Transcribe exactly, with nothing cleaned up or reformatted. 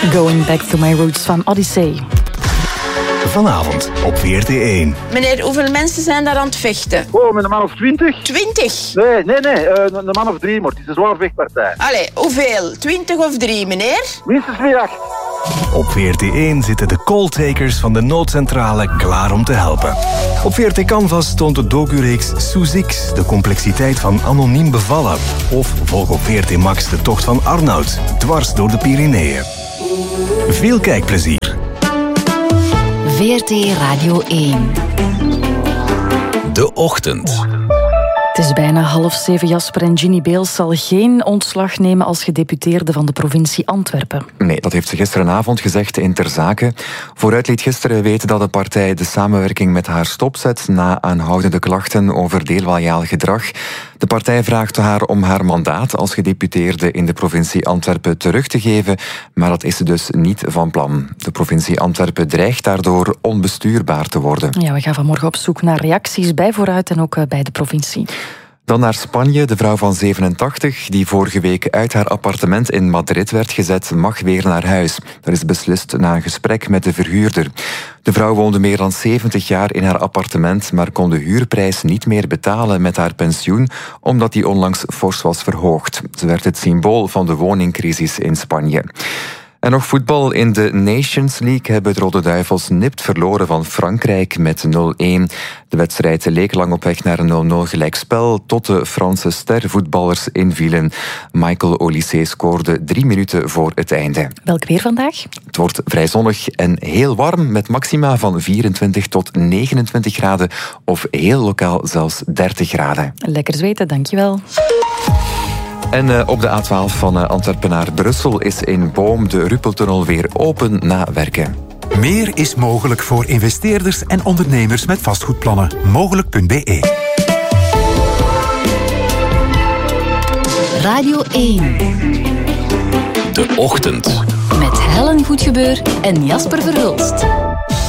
Going Back to My Roots van Odyssey. Vanavond op V R T één. Meneer, hoeveel mensen zijn daar aan het vechten? Oh, met een man of twintig? Twintig? Nee, nee, nee. Uh, een man of drie, maar het is een zware vechtpartij. Allee, hoeveel? Twintig of drie, meneer? Minstens weer acht. Op V R T één zitten de calltakers van de noodcentrale klaar om te helpen. Op V R T Canvas toont de docureeks Soezix de complexiteit van anoniem bevallen. Of volg op V R T Max de tocht van Arnoud, dwars door de Pyreneeën. Veel kijkplezier. V R T Radio één. De Ochtend. Het is bijna half zeven. Jasper, en Ginny Beels zal geen ontslag nemen als gedeputeerde van de provincie Antwerpen. Nee, dat heeft ze gisterenavond gezegd in Ter Zake. Vooruit liet gisteren weten dat de partij de samenwerking met haar stopzet na aanhoudende klachten over deloyaal gedrag. De partij vraagt haar om haar mandaat als gedeputeerde in de provincie Antwerpen terug te geven, maar dat is ze dus niet van plan. De provincie Antwerpen dreigt daardoor onbestuurbaar te worden. Ja, we gaan vanmorgen op zoek naar reacties bij Vooruit en ook bij de provincie. Dan naar Spanje. De vrouw van zevenentachtig, die vorige week uit haar appartement in Madrid werd gezet, mag weer naar huis. Dat is beslist na een gesprek met de verhuurder. De vrouw woonde meer dan zeventig jaar in haar appartement, maar kon de huurprijs niet meer betalen met haar pensioen, omdat die onlangs fors was verhoogd. Ze werd het symbool van de woningcrisis in Spanje. En nog voetbal. In de Nations League hebben de Rode Duivels nipt verloren van Frankrijk met nul-een. De wedstrijd leek lang op weg naar een nul-nul gelijkspel, tot de Franse stervoetballers invielen. Michael Olise scoorde drie minuten voor het einde. Welk weer vandaag? Het wordt vrij zonnig en heel warm, met maxima van vierentwintig tot negenentwintig graden, of heel lokaal zelfs dertig graden. Lekker zweten, dankjewel. En uh, op de A twaalf van uh, Antwerpen naar Brussel is in Boom de Ruppeltunnel weer open na werken. Meer is mogelijk voor investeerders en ondernemers met vastgoedplannen. Mogelijk punt b e. Radio één. De Ochtend. Met Helen Goedgebeur en Jasper Verhulst.